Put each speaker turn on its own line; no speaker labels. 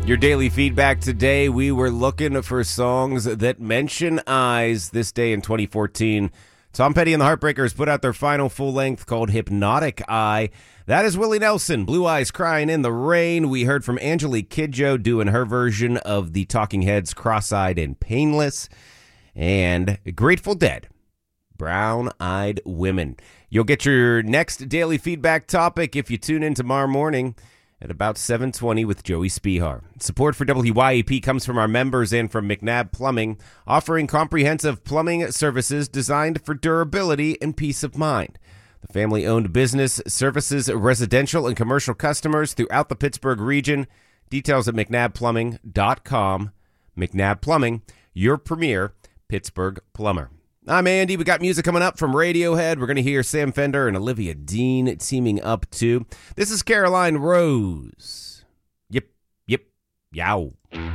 Your daily feedback today, we were looking for songs that mention eyes. This day in 2014, Tom Petty and the Heartbreakers put out their final full length called Hypnotic Eye. That is Willie Nelson, Blue Eyes Crying in the Rain. We heard from Angelique Kidjo doing her version of the Talking Heads' Cross-Eyed and Painless. And Grateful Dead, Brown Eyed Women. You'll get your next daily feedback topic if you tune in tomorrow morning at about 7:20 with Joey Spihar. Support for WYEP comes from our members and from McNabb Plumbing, offering comprehensive plumbing services designed for durability and peace of mind. The family-owned business services residential and commercial customers throughout the Pittsburgh region. Details at mcnabbplumbing.com. McNabb Plumbing, your premier Pittsburgh plumber. I'm Andy. We got music coming up from Radiohead. We're going to hear Sam Fender and Olivia Dean teaming up too. This is Caroline Rose. Yip, yow.